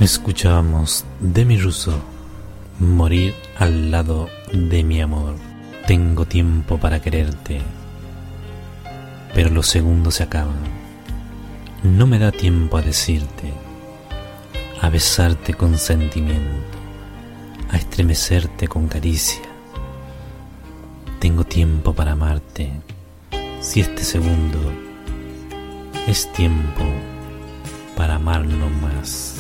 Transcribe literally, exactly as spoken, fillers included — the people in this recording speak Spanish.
Escuchábamos Demi Rousseau, Morir al lado de mi amor. Tengo tiempo para quererte, pero los segundos se acaban. No me da tiempo a decirte, a besarte con sentimiento, a estremecerte con caricia. Tengo tiempo para amarte, si este segundo es tiempo para amarnos más.